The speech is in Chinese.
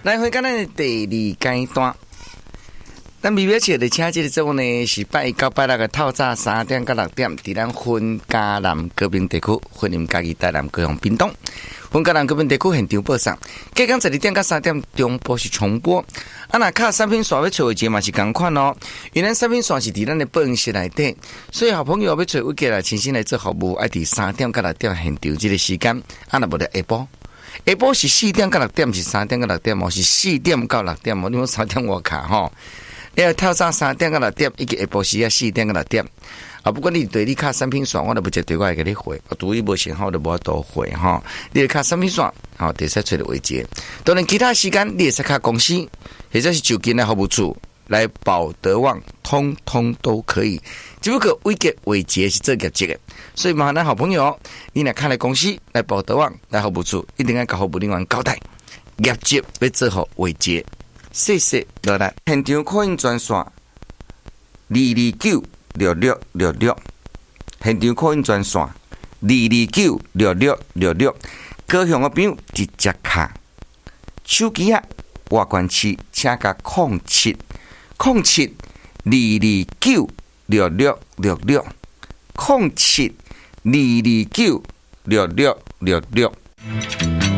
来回咱的第二阶段，咱微表车的车这个节目呢是拜一到拜六的透早3点到6点，伫咱分嘉南高屏地区、分林嘉义台南高雄屏东。分嘉南高屏地区现场播送，隔天12点到3点中波是重播。那卡产品线要找位置嘛是同款哦，因为产品线是伫咱的播音室内底，所以好朋友要找位置来亲身来做服务，爱伫3点到6点现场这个时间，若无得下晡。下晡是4点到6点，是3点到6点，是4点到6点，你讲3点我卡吼。你要透早3点到6点，以及下晡时啊4点到6点。啊，不管你对你卡产品线，我都不接对我会给你回，除非无信号就无多回哈。你要卡产品线，好，得使找到位置。当然其他时间你也使卡公司，或者是就近的服务处来保德旺，通通都可以。只不过位置是做业绩的，所以麻烦咱好朋友，你来看来公司来保德旺来服务处，一定要甲服务人员交代，业绩要做好位置。谢谢落来，现场可以专线2296666，现场可以专线2296666，高雄的朋友直接卡手机啊，外关市请甲0722296666，0722296666。